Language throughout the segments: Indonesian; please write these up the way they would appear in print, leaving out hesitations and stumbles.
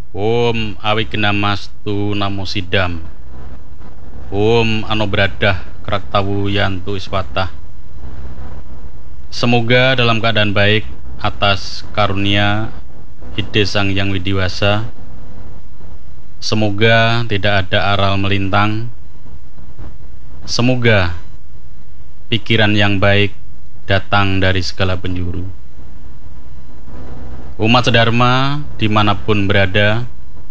Om Awignamastu Namo Sidam. Om Anobradah Kraktawu Yantu Iswatah. Semoga dalam keadaan baik atas karunia Ide Sang Yang Widiwasa. Semoga tidak ada aral melintang. Semoga pikiran yang baik datang dari segala penjuru. Umat sedharma dimanapun berada,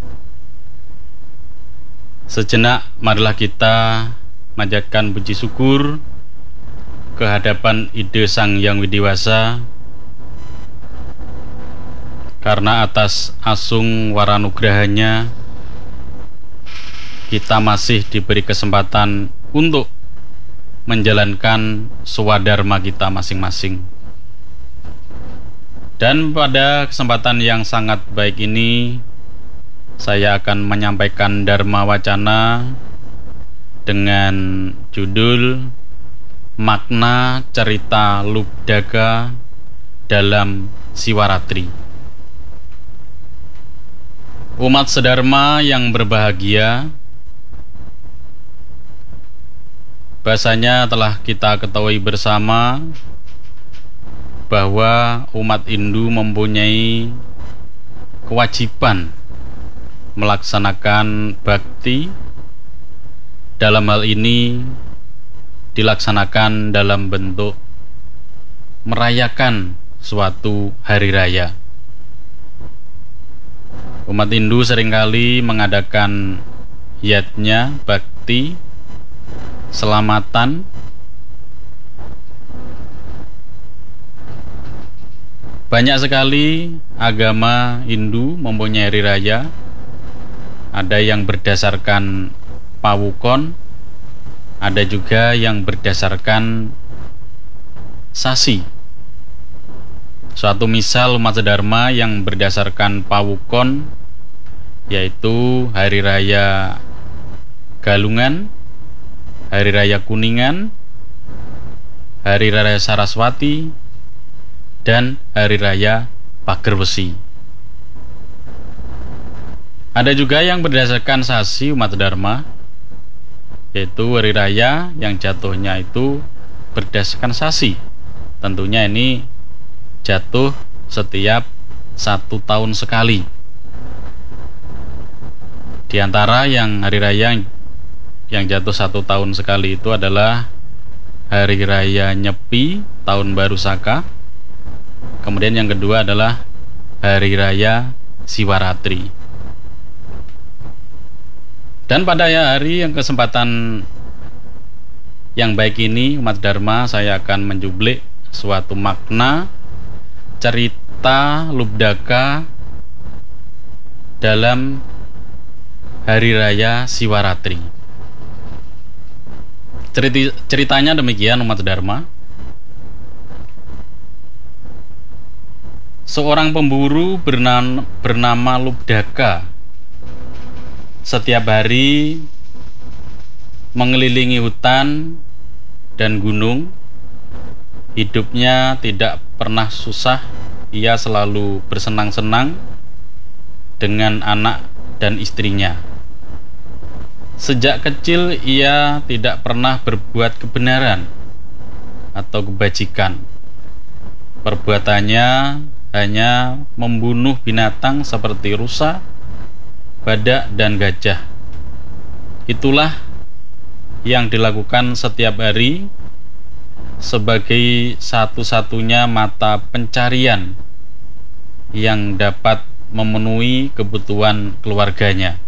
sejenak marilah kita manjatkan puji syukur kehadapan Ide Sang Yang Widiwasa, karena atas asung waranugrahanya kita masih diberi kesempatan untuk menjalankan swadharma kita masing-masing. Dan pada kesempatan yang sangat baik ini, saya akan menyampaikan Dharma Wacana dengan judul Makna Cerita Lubdaga dalam Siwaratri. Umat sedharma yang berbahagia, bahasanya telah kita ketahui bersama bahwa umat Hindu mempunyai kewajiban melaksanakan bakti. Dalam hal ini dilaksanakan dalam bentuk merayakan suatu hari raya. Umat Hindu seringkali mengadakan yatnya, bakti, selamatan. Banyak sekali agama Hindu mempunyai hari raya. Ada yang berdasarkan pawukon, ada juga yang berdasarkan sasi. Suatu misal umat sedharma yang berdasarkan pawukon yaitu Hari Raya Galungan, Hari Raya Kuningan, Hari Raya Saraswati, dan Hari Raya Pager Besi. Ada juga yang berdasarkan sasi umat dharma, yaitu hari raya yang jatuhnya itu berdasarkan sasi. Tentunya ini jatuh setiap 1 tahun sekali. Di antara yang hari raya yang jatuh 1 tahun sekali itu adalah Hari Raya Nyepi, Tahun Baru Saka. Kemudian yang kedua adalah Hari Raya Siwaratri. Dan pada hari yang kesempatan yang baik ini, umat dharma, saya akan menjublik suatu makna cerita Lubdaga dalam Hari Raya Siwaratri. Ceritanya demikian, umat dharma. Seorang pemburu bernama Lubdaga setiap hari mengelilingi hutan dan gunung. Hidupnya tidak pernah susah. Ia selalu bersenang-senang dengan anak dan istrinya. Sejak kecil ia tidak pernah berbuat kebenaran atau kebajikan. Perbuatannya hanya membunuh binatang seperti rusa, badak, dan gajah. Itulah yang dilakukan setiap hari sebagai satu-satunya mata pencarian yang dapat memenuhi kebutuhan keluarganya.